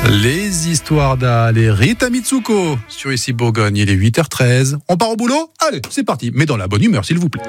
Les histoires d'Al et Rita Mitsuko sur Ici Bourgogne, il est 8h13. On part au boulot ? Allez, c'est parti, mais dans la bonne humeur s'il vous plaît.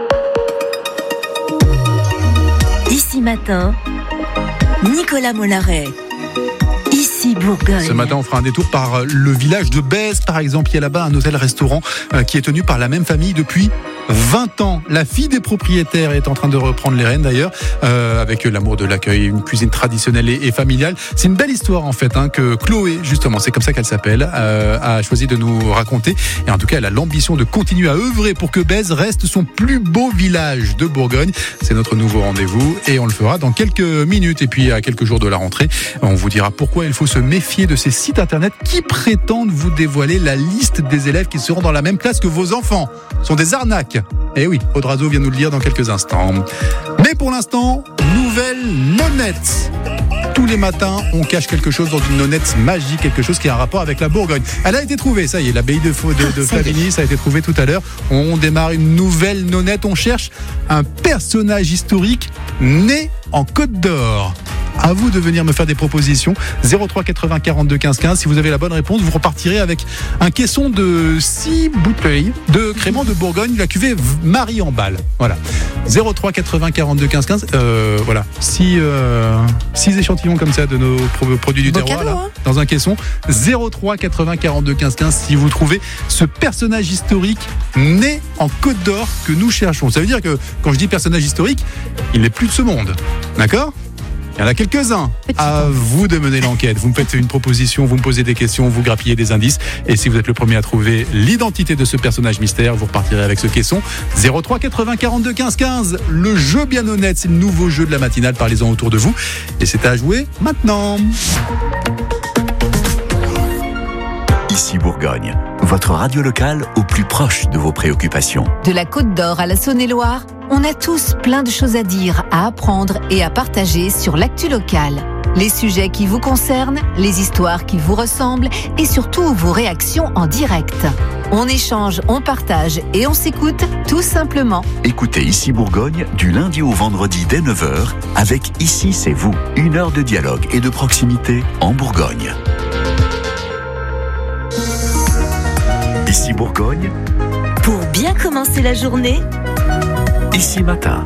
Ici Matin, Nicolas Mollaret. Ici Bourgogne. Ce matin, on fera un détour par le village de Bèze, par exemple. Il y a là-bas un hôtel-restaurant qui est tenu par la même famille depuis 20 ans. La fille des propriétaires est en train de reprendre les rênes d'ailleurs, avec l'amour de l'accueil, une cuisine traditionnelle et familiale. C'est une belle histoire en fait, que Chloé, justement, c'est comme ça qu'elle s'appelle, a choisi de nous raconter. Et en tout cas, elle a l'ambition de continuer à œuvrer pour que Bèze reste son plus beau village de Bourgogne. C'est notre nouveau rendez-vous et on le fera dans quelques minutes. Et puis à quelques jours de la rentrée, on vous dira pourquoi il faut se méfier de ces sites internet qui prétendent vous dévoiler la liste des élèves qui seront dans la même classe que vos enfants. Ce sont des arnaques. Eh oui, Audrazo vient nous le dire dans quelques instants. Mais pour l'instant, nouvelle nonnette. Tous les matins, on cache quelque chose dans une nonnette magique, quelque chose qui a un rapport avec la Bourgogne. Elle a été trouvée, ça y est, l'abbaye de Flavigny, ça a été trouvé tout à l'heure. On démarre une nouvelle nonnette, on cherche un personnage historique né en Côte d'Or. À vous de venir me faire des propositions. 03 80 42 15 15. Si vous avez la bonne réponse, vous repartirez avec un caisson de 6 bouteilles de crément de Bourgogne, la cuvée Marie en balle. Voilà. 03 80 42 15 15. Voilà. 6 échantillons comme ça de nos produits du terroir là, dans un caisson. 03 80 42 15 15. Si vous trouvez ce personnage historique né en Côte d'Or que nous cherchons. Ça veut dire que quand je dis personnage historique, il n'est plus de ce monde. D'accord ? Il y en a quelques-uns. À vous de mener l'enquête. Vous me faites une proposition, vous me posez des questions, vous grappillez des indices. Et si vous êtes le premier à trouver l'identité de ce personnage mystère, vous repartirez avec ce caisson. 03 80 42 15 15. Le jeu bien honnête, c'est le nouveau jeu de la matinale. Parlez-en autour de vous. Et c'est à jouer maintenant. Ici Bourgogne, votre radio locale au plus proche de vos préoccupations. De la Côte d'Or à la Saône-et-Loire, on a tous plein de choses à dire, à apprendre et à partager sur l'actu locale. Les sujets qui vous concernent, les histoires qui vous ressemblent et surtout vos réactions en direct. On échange, on partage et on s'écoute tout simplement. Écoutez Ici Bourgogne du lundi au vendredi dès 9h avec Ici c'est vous. 1 heure de dialogue et de proximité en Bourgogne. Ici Bourgogne. Pour bien commencer la journée, Ici Matin.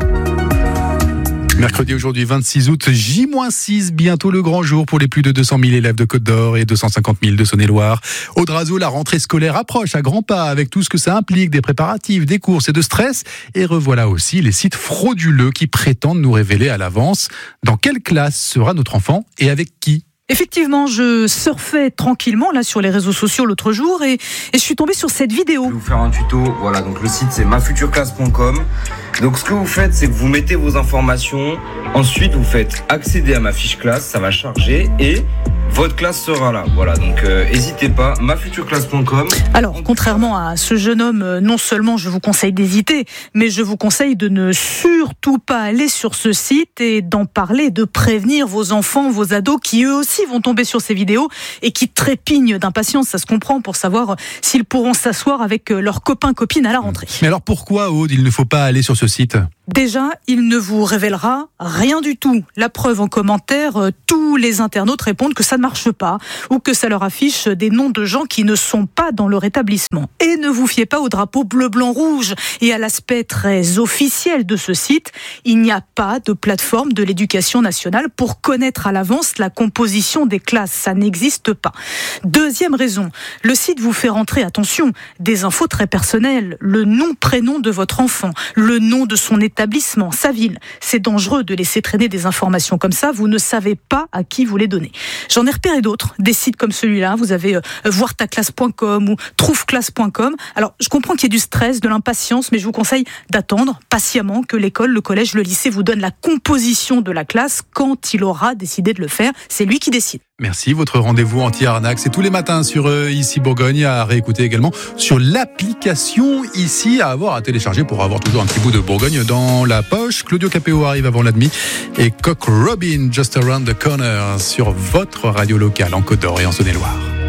Mercredi aujourd'hui 26 août, J-6, bientôt le grand jour pour les plus de 200 000 élèves de Côte d'Or et 250 000 de Saône-et-Loire. Audrazo, la rentrée scolaire approche à grands pas avec tout ce que ça implique, des préparatifs, des courses et de stress. Et revoilà aussi les sites frauduleux qui prétendent nous révéler à l'avance dans quelle classe sera notre enfant et avec qui. Effectivement, je surfais tranquillement là sur les réseaux sociaux l'autre jour et je suis tombée sur cette vidéo. Je vais vous faire un tuto. Voilà, donc le site c'est mafutureclasse.com. Donc ce que vous faites, c'est que vous mettez vos informations. Ensuite, vous faites accéder à ma fiche classe, ça va charger et votre classe sera là. Voilà, donc n'hésitez pas, mafutureclasse.com. Alors, contrairement à ce jeune homme, non seulement je vous conseille d'hésiter, mais je vous conseille de ne surtout pas aller sur ce site et d'en parler, de prévenir vos enfants, vos ados qui eux aussi vont tomber sur ces vidéos et qui trépignent d'impatience, ça se comprend, pour savoir s'ils pourront s'asseoir avec leurs copains-copines à la rentrée. Mais alors pourquoi, Aude, il ne faut pas aller sur ce site ? Déjà, il ne vous révélera rien du tout. La preuve en commentaire, tous les internautes répondent que ça ne marche pas ou que ça leur affiche des noms de gens qui ne sont pas dans leur établissement. Et ne vous fiez pas au drapeau bleu, blanc, rouge et à l'aspect très officiel de ce site. Il n'y a pas de plateforme de l'éducation nationale pour connaître à l'avance la composition des classes. Ça n'existe pas. Deuxième raison, le site vous fait rentrer, attention, des infos très personnelles. Le nom, prénom de votre enfant, le nom de son établissement, sa ville. C'est dangereux de laisser traîner des informations comme ça. Vous ne savez pas à qui vous les donnez. J'en ai repéré d'autres, des sites comme celui-là. Vous avez voirtaclasse.com ou trouveclasse.com. Alors, je comprends qu'il y ait du stress, de l'impatience, mais je vous conseille d'attendre patiemment que l'école, le collège, le lycée vous donne la composition de la classe quand il aura décidé de le faire. C'est lui qui décide. Merci, votre rendez-vous anti-arnaque, c'est tous les matins sur Ici Bourgogne, à réécouter également sur l'application Ici, à avoir à télécharger pour avoir toujours un petit bout de Bourgogne dans la poche. Claudio Capéo arrive avant la demi et Cock Robin, Just Around the Corner sur votre radio locale en Côte d'Or et en Saône-et-Loire.